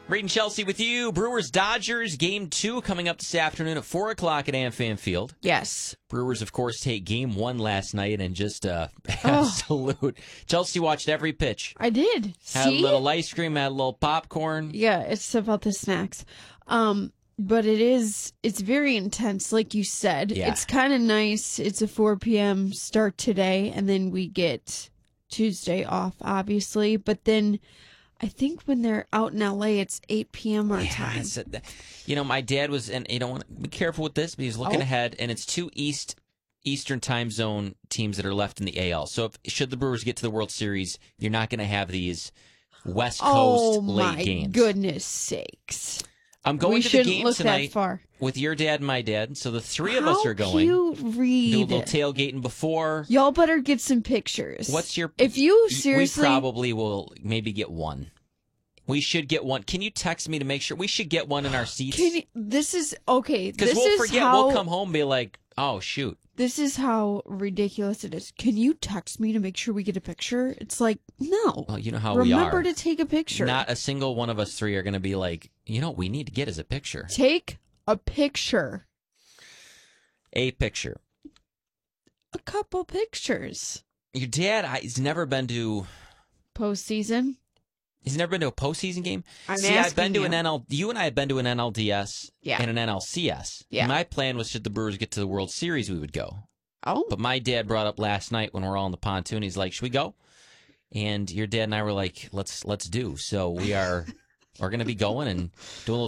Reed and Chelsea with you. Brewers-Dodgers, Game 2 coming up this afternoon at 4 o'clock at AmFam Field. Yes. Brewers, of course, take Game 1 last night and just absolute. Chelsea watched every pitch. I did. Had a little ice cream, had a little popcorn. Yeah, it's about the snacks. But it's very intense, like you said. Yeah. It's kind of nice. It's a 4 p.m. start today, and then we get Tuesday off, obviously. But then I think when they're out in L.A., it's 8 p.m. our time. My dad was, and you don't want to be careful with this, but he's looking ahead, and it's two Eastern time zone teams that are left in the AL. So should the Brewers get to the World Series, you're not going to have these West Coast late games. Oh, my goodness sakes. I'm going to the game look tonight that far. with your dad and my dad. So the three of us are going. Cute, Reed. Do a little tailgating before. Y'all better get some pictures. If you seriously... We probably will maybe get one. We should get one. Can you text me to make sure? We should get one in our seats. This is... Okay, because we'll forget. We'll come home and be like, oh, shoot. This is how ridiculous it is. Can you text me to make sure we get a picture? It's like, no. Well, you know how we are. Remember to take a picture. Not a single one of us three are going to be like, what we need to get is a picture. Take a picture. A picture. A couple pictures. Your dad, he's never been to... Postseason? He's never been to a postseason game? I've been to an NL... You and I have been to an NLDS and an NLCS. Yeah. My plan was, should the Brewers get to the World Series, we would go. Oh. But my dad brought up last night when we're all on the pontoon, he's like, should we go? And your dad and I were like, let's do. So we're going to be going and doing a little